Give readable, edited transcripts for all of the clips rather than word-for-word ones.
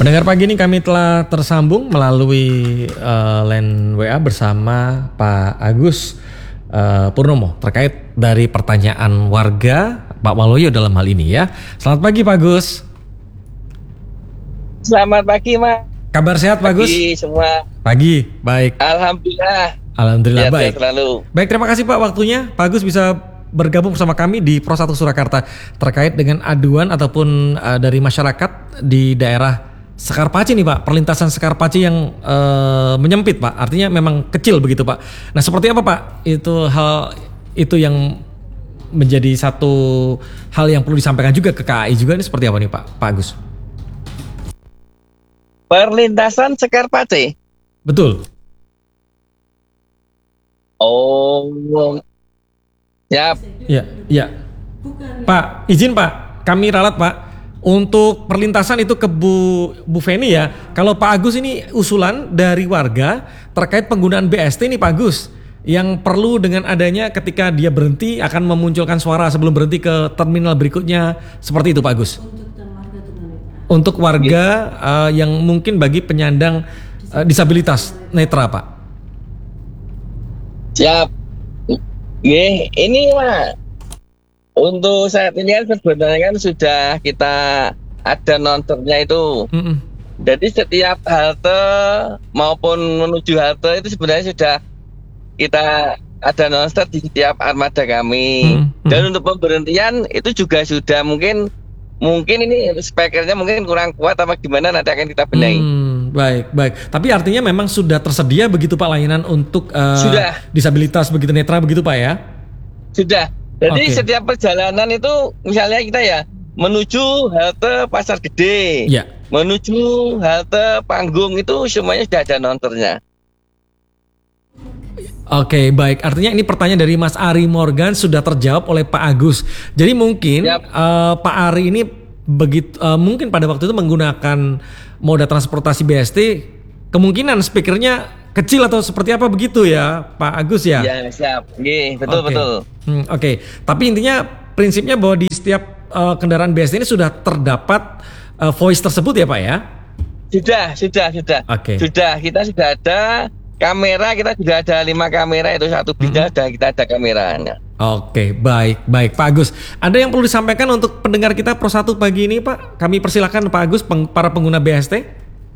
Pendengar pagi ini kami telah tersambung melalui line WA bersama Pak Agus Purnomo terkait dari pertanyaan warga Pak Waloyo dalam hal ini ya. Selamat pagi Pak Agus. Selamat pagi Mas. Kabar sehat Pak Agus? Pagi semua. Pagi, baik. Alhamdulillah Baik. Selalu. Baik, terima kasih Pak waktunya. Pak Agus bisa bergabung bersama kami di Pro 1 Surakarta terkait dengan aduan ataupun dari masyarakat di daerah Sekar Paci nih Pak, perlintasan Sekar Paci yang menyempit Pak, artinya memang kecil begitu Pak. Nah seperti apa Pak hal itu yang menjadi satu hal yang perlu disampaikan juga ke KAI juga, ini seperti apa nih Pak Agus? Perlintasan Sekar Paci. Betul. Oh, siap. Ya. Pak, izin Pak, kami ralat Pak. Untuk perlintasan itu ke Bu Feni ya. Kalau Pak Agus ini usulan dari warga terkait penggunaan BST nih Pak Agus, yang perlu dengan adanya ketika dia berhenti akan memunculkan suara sebelum berhenti ke terminal berikutnya, seperti itu Pak Agus. Untuk warga yang mungkin bagi penyandang disabilitas netra Pak. Siap. Ini Mas. Untuk saat ini kan sebenarnya kan sudah kita ada nontonnya itu. Jadi setiap halte maupun menuju halte itu sebenarnya sudah kita ada nonstop di setiap armada kami. Dan untuk pemberhentian itu juga sudah mungkin ini speakernya mungkin kurang kuat apa gimana, nanti akan kita benahi. Baik. Tapi artinya memang sudah tersedia begitu Pak layanan untuk disabilitas begitu netra begitu Pak ya? Sudah. Jadi setiap perjalanan itu misalnya kita ya menuju halte Pasar Gede, menuju halte Panggung itu semuanya sudah ada nonternya. Oke, baik. Artinya ini pertanyaan dari Mas Ari Morgan sudah terjawab oleh Pak Agus. Jadi mungkin Pak Ari ini mungkin pada waktu itu menggunakan moda transportasi BST, kemungkinan speakernya kecil atau seperti apa begitu ya Pak Agus ya? Ya siap, betul. Oke. Tapi intinya prinsipnya bahwa di setiap kendaraan BST ini sudah terdapat voice tersebut ya Pak ya? Sudah. Oke. Kita sudah ada kamera, kita sudah ada 5 kamera itu satu bidang kita ada kameranya. Oke, baik Pak Agus. Ada yang perlu disampaikan untuk pendengar kita Pro 1 pagi ini Pak? Kami persilakan Pak Agus para pengguna BST.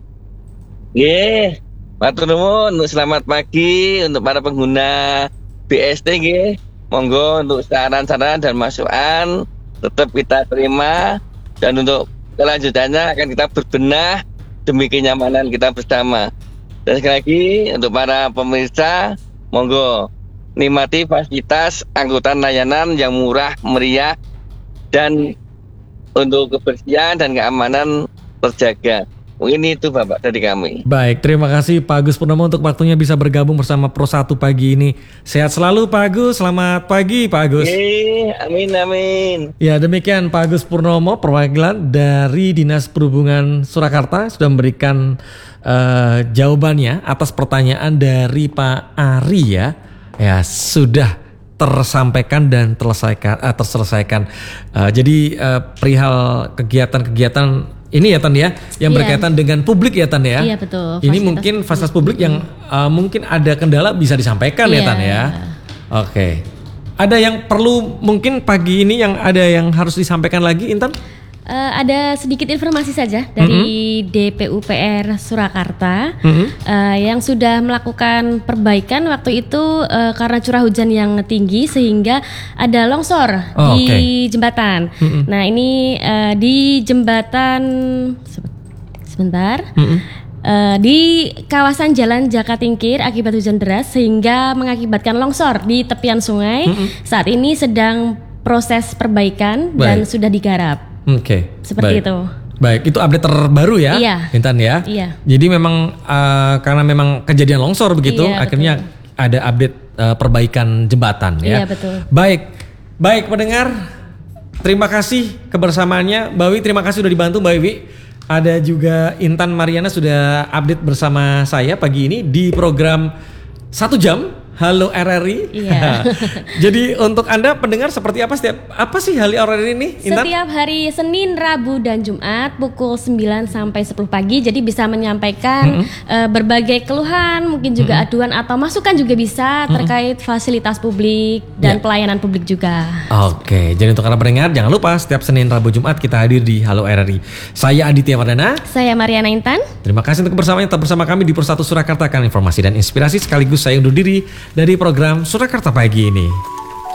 Matur nuwun, selamat pagi untuk para pengguna BST nggih. Monggo untuk saran-saran dan masukan tetap kita terima, dan untuk kelanjutannya akan kita berbenah demi kenyamanan kita bersama. Dan sekali lagi untuk para pemirsa, monggo nikmati fasilitas angkutan layanan yang murah, meriah, dan untuk kebersihan dan keamanan terjaga. Mungkin itu Bapak dari kami. Baik, terima kasih Pak Agus Purnomo untuk waktunya bisa bergabung bersama Pro 1 pagi ini. Sehat selalu Pak Agus, selamat pagi Pak Agus. Amin. Ya demikian Pak Agus Purnomo, perwakilan dari Dinas Perhubungan Surakarta sudah memberikan jawabannya atas pertanyaan dari Pak Ari ya. Ya sudah tersampaikan dan terselesaikan. Jadi perihal kegiatan ini ya Tan ya, yang berkaitan dengan publik ya Tan ya. Iya betul. Ini mungkin fasilitas publik yang mungkin ada kendala bisa disampaikan ya Tan ya. Oke. Ada yang perlu mungkin pagi ini yang ada yang harus disampaikan lagi Intan? Ada sedikit informasi saja dari DPUPR Surakarta yang sudah melakukan perbaikan waktu itu karena curah hujan yang tinggi sehingga ada longsor di jembatan. Nah ini di jembatan di kawasan Jalan Jakatingkir akibat hujan deras sehingga mengakibatkan longsor di tepian sungai. Saat ini sedang proses perbaikan dan sudah digarap. Seperti itu. Baik, itu update terbaru ya, Intan ya. Iya. Jadi memang karena memang kejadian longsor begitu, akhirnya ada update perbaikan jembatan ya. Iya betul. Baik pendengar, terima kasih kebersamaannya, Mbak Wi. Terima kasih sudah dibantu Mbak Wi. Ada juga Intan Mariana sudah update bersama saya pagi ini di program 1 jam Halo RRI. Iya. Jadi untuk Anda pendengar seperti apa sih Halo RRI ini, Intan? Setiap hari Senin, Rabu dan Jumat pukul 9 sampai 10 pagi. Jadi bisa menyampaikan berbagai keluhan, mungkin juga aduan atau masukan juga bisa terkait fasilitas publik dan pelayanan publik juga. Oke, jadi untuk Anda pendengar jangan lupa setiap Senin, Rabu, Jumat kita hadir di Halo RRI. Saya Aditya Wardana. Saya Mariana Intan. Terima kasih untuk kebersamaannya tetap bersama kami di Persatu Surakarta, kan informasi dan inspirasi sekaligus saya undur diri dari program Surakarta Pagi ini.